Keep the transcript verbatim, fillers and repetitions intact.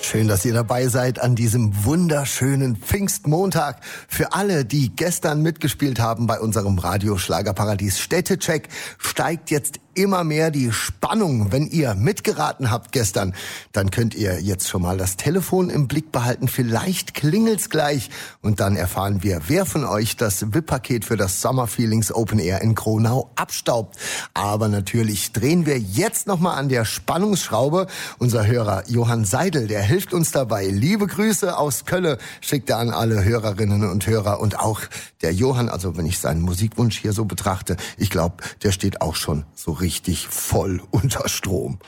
Schön, dass ihr dabei seid an diesem wunderschönen Pfingstmontag. Für alle, die gestern mitgespielt haben bei unserem Radioschlagerparadies Städtecheck, steigt jetzt immer mehr die Spannung. Wenn ihr mitgeraten habt gestern, dann könnt ihr jetzt schon mal das Telefon im Blick behalten. Vielleicht klingelt's gleich und dann erfahren wir, wer von euch das V I P-Paket für das Summer Feelings Open Air in Kronau abstaubt. Aber natürlich drehen wir jetzt nochmal an der Spannungsschraube. Unser Hörer Johann Seidel, der hilft uns dabei. Liebe Grüße aus Kölle schickt er an alle Hörerinnen und Hörer. Und auch der Johann, also wenn ich seinen Musikwunsch hier so betrachte, ich glaube, der steht auch schon so richtig voll unter Strom.